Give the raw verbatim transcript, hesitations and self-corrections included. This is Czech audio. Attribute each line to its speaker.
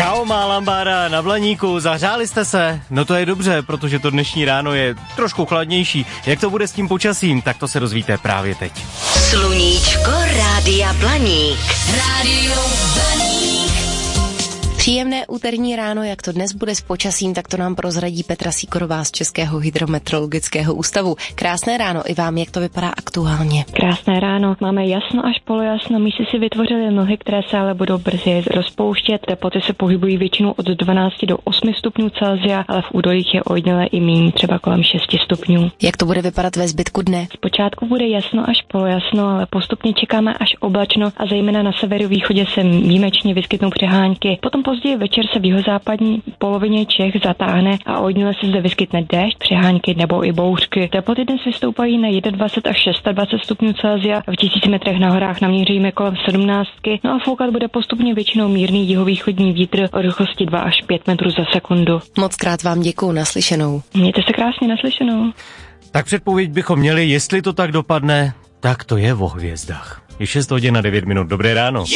Speaker 1: Čau, má lambáda na Blaníku, zahřáli jste se? No to je dobře, protože to dnešní ráno je trošku chladnější. Jak to bude s tím počasím, tak to se dozvíte právě teď.
Speaker 2: Sluníčko Rádia Blaník. Rádio Blaník.
Speaker 3: Příjemné úterní ráno, jak to dnes bude s počasím, tak to nám prozradí Petra Sýkorová z Českého hydrometeorologického ústavu. Krásné ráno i vám, jak to vypadá aktuálně.
Speaker 4: Krásné ráno, máme jasno až polojasno, místy si vytvořily mlhy, které se ale budou brzy rozpouštět. Teploty se pohybují většinou od dvanácti do osmi stupňů Celsia, ale v údolích je ojediněle i méně, třeba kolem šesti stupňů.
Speaker 3: Jak to bude vypadat ve zbytku dne?
Speaker 4: Zpočátku bude jasno až polojasno, ale postupně čekáme až oblačno a zejména na severovýchodě se výjimečně vyskytnou přehánky. Potom později večer se v jihozápadní polovině Čech zatáhne a ojediněle se zde vyskytne déšť, přehánky nebo i bouřky. Teploty dnes vystoupají na dvacet jedna až dvacet šest stupňů Celsia, v tisíci metrech na horách naměříme kolem sedmnáctky, no a foukat bude postupně většinou mírný jihovýchodní vítr o rychlosti dva až pět metrů za sekundu.
Speaker 3: Moc krát vám děkuju, naslyšenou.
Speaker 4: Mějte se krásně, naslyšenou.
Speaker 1: Tak předpověď bychom měli, jestli to tak dopadne, tak to je o hvězdách. Je šest hodin a devět minut, dobré ráno.